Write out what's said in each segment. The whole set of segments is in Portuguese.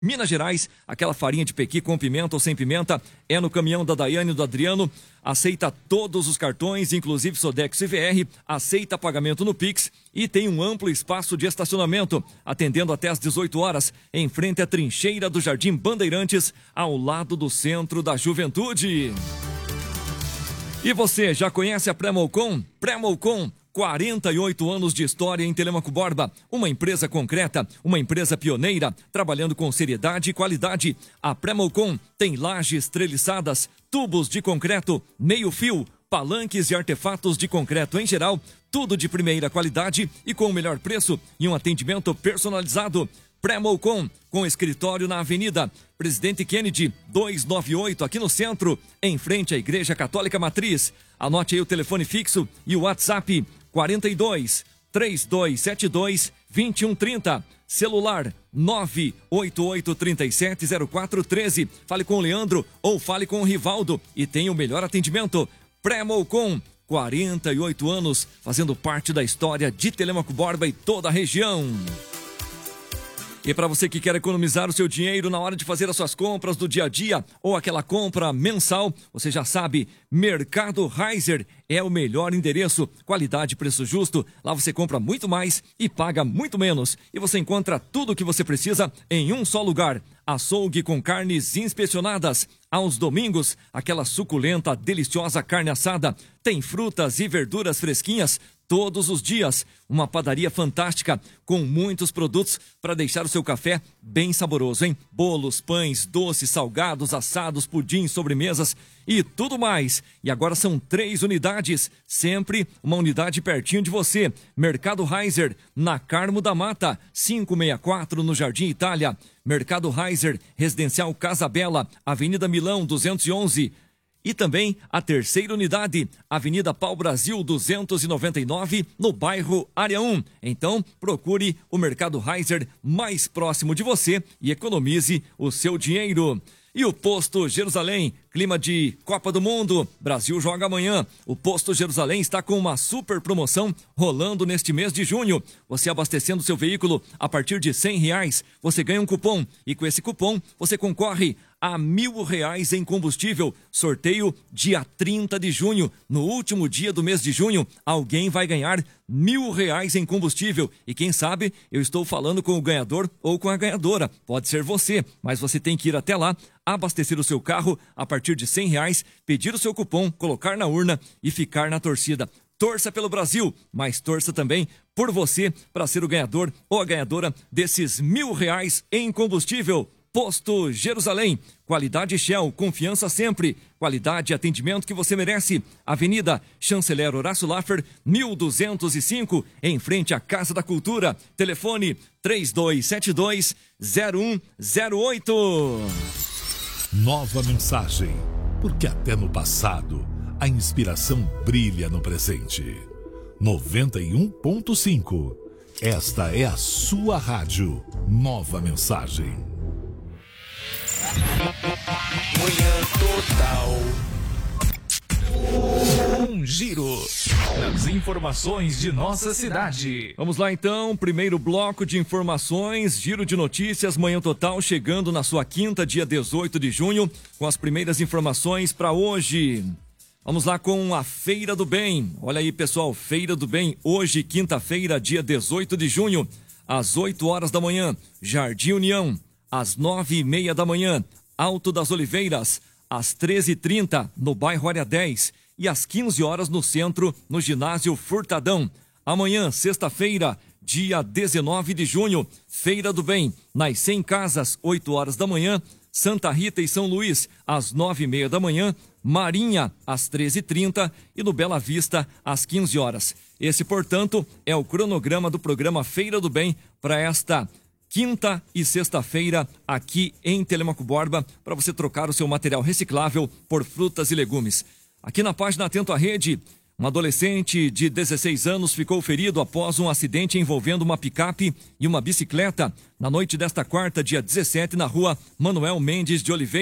Minas Gerais, aquela farinha de pequi com pimenta ou sem pimenta, é no caminhão da Daiane e do Adriano. Aceita todos os cartões, inclusive Sodexo e VR, aceita pagamento no Pix e tem um amplo espaço de estacionamento, atendendo até às 18 horas, em frente à trincheira do Jardim Bandeirantes, ao lado do Centro da Juventude. E você, já conhece a Pré-Molcom? Pré-Molcom, 48 anos de história em Telêmaco Borba, uma empresa concreta, uma empresa pioneira, trabalhando com seriedade e qualidade. A Pré-Molcom tem lajes treliçadas, tubos de concreto, meio-fio, palanques e artefatos de concreto em geral, tudo de primeira qualidade e com o melhor preço e um atendimento personalizado. Pré-Molcom, com escritório na Avenida Presidente Kennedy, 298, aqui no centro, em frente à Igreja Católica Matriz. Anote aí o telefone fixo e o WhatsApp 42 3272 2130. Celular 988370413. Fale com o Leandro ou fale com o Rivaldo e tenha o melhor atendimento. Pré-Molcom, 48 anos, fazendo parte da história de Telêmaco Borba e toda a região. E para você que quer economizar o seu dinheiro na hora de fazer as suas compras do dia a dia ou aquela compra mensal, você já sabe, Mercado Reiser é o melhor endereço, qualidade e preço justo. Lá você compra muito mais e paga muito menos. E você encontra tudo o que você precisa em um só lugar. Açougue com carnes inspecionadas. Aos domingos, aquela suculenta, deliciosa carne assada. Tem frutas e verduras fresquinhas todos os dias. Uma padaria fantástica com muitos produtos para deixar o seu café bem saboroso, hein? Bolos, pães, doces, salgados, assados, pudins, sobremesas e tudo mais. E agora são 3 unidades, sempre uma unidade pertinho de você. Mercado Reiser, na Carmo da Mata, 564 no Jardim Itália. Mercado Reiser, Residencial Casa Bela, Avenida Milão 211. E também a 3ª unidade, Avenida Pau Brasil 299, no bairro Área 1. Então, procure o Mercado Reiser mais próximo de você e economize o seu dinheiro. E o Posto Jerusalém, clima de Copa do Mundo, Brasil joga amanhã. O Posto Jerusalém está com uma super promoção rolando neste mês de junho. Você abastecendo seu veículo a partir de R$100, você ganha um cupom. E com esse cupom, você concorre a R$1.000 em combustível. Sorteio dia 30 de junho. No último dia do mês de junho, alguém vai ganhar R$1.000 em combustível. E quem sabe, eu estou falando com o ganhador ou com a ganhadora. Pode ser você, mas você tem que ir até lá, abastecer o seu carro a partir de R$100, pedir o seu cupom, colocar na urna e ficar na torcida. Torça pelo Brasil, mas torça também por você para ser o ganhador ou a ganhadora desses R$1.000 em combustível. Posto Jerusalém, qualidade Shell, confiança sempre, qualidade e atendimento que você merece. Avenida Chanceler Horácio Laffer, 1205, em frente à Casa da Cultura. Telefone 3272-0108. Nova mensagem, porque até no passado a inspiração brilha no presente. 91.5. Esta é a sua rádio. Nova mensagem. Manhã Total. Um giro nas informações de nossa cidade. Vamos lá então, primeiro bloco de informações, giro de notícias, Manhã Total chegando na sua quinta, dia 18 de junho, com as primeiras informações para hoje. Vamos lá com a Feira do Bem. Olha aí, pessoal, Feira do Bem, hoje, quinta-feira, dia 18 de junho, às 8 horas da manhã, Jardim União. Às 9h30 da manhã, Alto das Oliveiras. Às 13h30, no bairro Área 10. E às 15 horas no centro, no ginásio Furtadão. Amanhã, sexta-feira, dia 19 de junho, Feira do Bem. Nas 100 casas, 8 horas da manhã. Santa Rita e São Luís, às 9h30 da manhã. Marinha, às 13h30. E no Bela Vista, às 15 horas. Esse, portanto, é o cronograma do programa Feira do Bem para esta quinta e sexta-feira aqui em Telêmaco Borba, para você trocar o seu material reciclável por frutas e legumes. Aqui na página Atento à Rede, um adolescente de 16 anos ficou ferido após um acidente envolvendo uma picape e uma bicicleta na noite desta quarta, dia 17, na rua Manuel Mendes de Oliveira.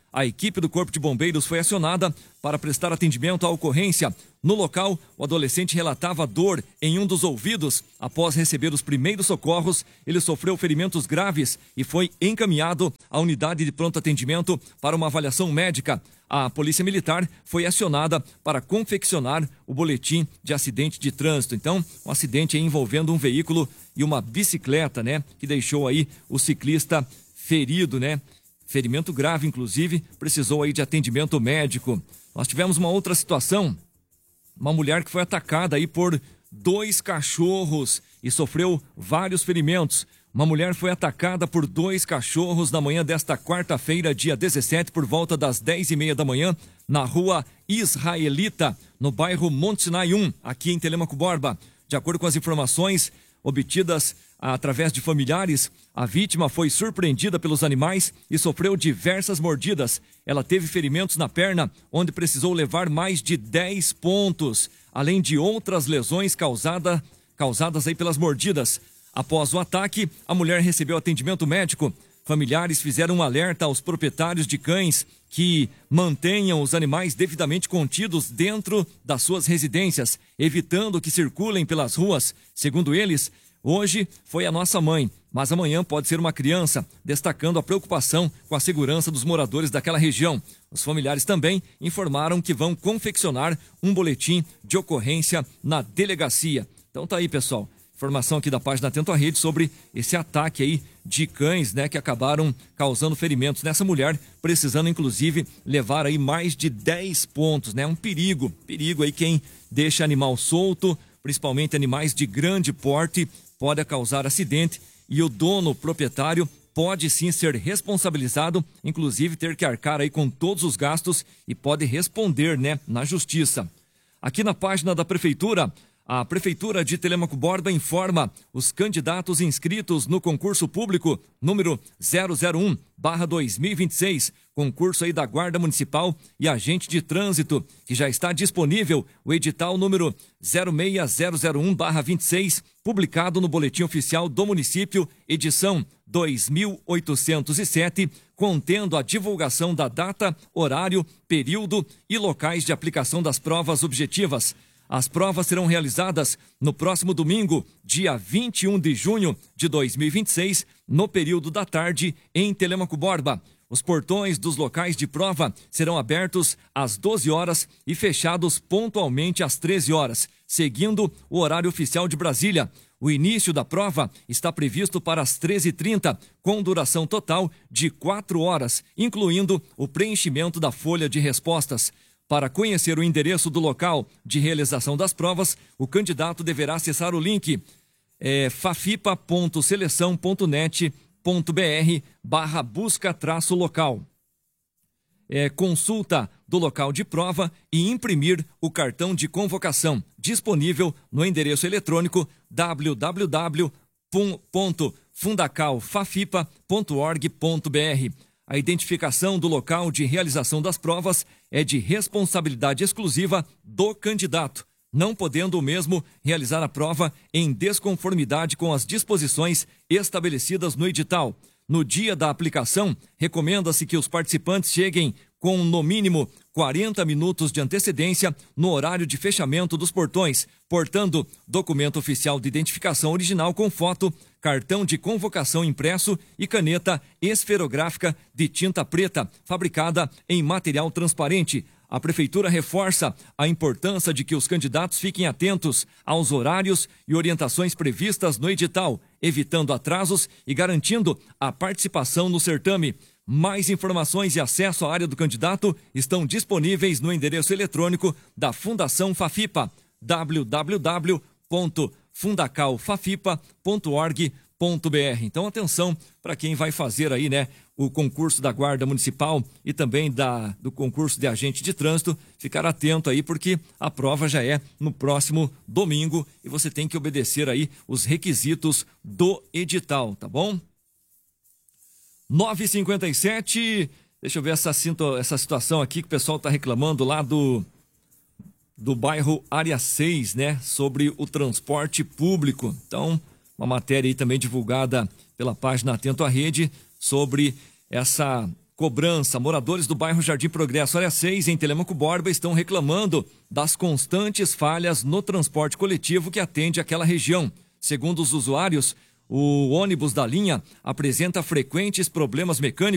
A equipe do Corpo de Bombeiros foi acionada para prestar atendimento à ocorrência. No local, o adolescente relatava dor em um dos ouvidos. Após receber os primeiros socorros, ele sofreu ferimentos graves e foi encaminhado à unidade de pronto atendimento para uma avaliação médica. A Polícia Militar foi acionada para confeccionar o boletim de acidente de trânsito. Então, um acidente envolvendo um veículo e uma bicicleta, né? Que deixou aí o ciclista ferido, né? Ferimento grave, inclusive, precisou aí de atendimento médico. Nós tivemos uma outra situação, uma mulher que foi atacada aí por 2 cachorros e sofreu vários ferimentos. Uma mulher foi atacada por 2 cachorros na manhã desta quarta-feira, dia 17, por volta das 10h30 da manhã, na rua Israelita, no bairro Monte Sinai 1, aqui em Telêmaco Borba. De acordo com as informações obtidas através de familiares, a vítima foi surpreendida pelos animais e sofreu diversas mordidas. Ela teve ferimentos na perna, onde precisou levar mais de 10 pontos, além de outras lesões causadas aí pelas mordidas. Após o ataque, a mulher recebeu atendimento médico. Familiares fizeram um alerta aos proprietários de cães que mantenham os animais devidamente contidos dentro das suas residências, evitando que circulem pelas ruas. Segundo eles, hoje foi a nossa mãe, mas amanhã pode ser uma criança, destacando a preocupação com a segurança dos moradores daquela região. Os familiares também informaram que vão confeccionar um boletim de ocorrência na delegacia. Então tá aí, pessoal. Informação aqui da página Atento à Rede sobre esse ataque aí de cães, né, que acabaram causando ferimentos nessa mulher, precisando inclusive levar aí mais de 10 pontos, né? Um perigo aí quem deixa animal solto, principalmente animais de grande porte, pode causar acidente e o dono proprietário pode sim ser responsabilizado, inclusive ter que arcar aí com todos os gastos e pode responder, né, na justiça. Aqui na página da Prefeitura, a Prefeitura de Telêmaco Borba informa os candidatos inscritos no concurso público número 001/2026, concurso aí da Guarda Municipal e Agente de Trânsito, que já está disponível o edital número 06001/26, publicado no Boletim Oficial do Município, edição 2807, contendo a divulgação da data, horário, período e locais de aplicação das provas objetivas. As provas serão realizadas no próximo domingo, dia 21 de junho de 2026, no período da tarde, em Telêmaco Borba. Os portões dos locais de prova serão abertos às 12 horas e fechados pontualmente às 13 horas, seguindo o horário oficial de Brasília. O início da prova está previsto para as 13h30, com duração total de 4 horas, incluindo o preenchimento da folha de respostas. Para conhecer o endereço do local de realização das provas, o candidato deverá acessar o link fafipa.seleção.net.br/busca-local. Consulta do local de prova e imprimir o cartão de convocação, disponível no endereço eletrônico www.fundacalfafipa.org.br. A identificação do local de realização das provas é de responsabilidade exclusiva do candidato, não podendo o mesmo realizar a prova em desconformidade com as disposições estabelecidas no edital. No dia da aplicação, recomenda-se que os participantes cheguem com no mínimo 40 minutos de antecedência no horário de fechamento dos portões, portando documento oficial de identificação original com foto, cartão de convocação impresso e caneta esferográfica de tinta preta, fabricada em material transparente. A Prefeitura reforça a importância de que os candidatos fiquem atentos aos horários e orientações previstas no edital, evitando atrasos e garantindo a participação no certame. Mais informações e acesso à área do candidato estão disponíveis no endereço eletrônico da Fundação Fafipa, www.fundacalfafipa.org.br. Então, atenção para quem vai fazer aí, né, o concurso da Guarda Municipal e também do concurso de agente de trânsito, ficar atento aí, porque a prova já é no próximo domingo e você tem que obedecer aí os requisitos do edital, tá bom? 9h57, deixa eu ver essa situação aqui que o pessoal está reclamando lá do bairro Área 6, né, sobre o transporte público. Então, uma matéria aí também divulgada pela página Atento à Rede sobre essa Cobrança. Moradores do bairro Jardim Progresso, área 6, em Telêmaco Borba, estão reclamando das constantes falhas no transporte coletivo que atende aquela região. Segundo os usuários, o ônibus da linha apresenta frequentes problemas mecânicos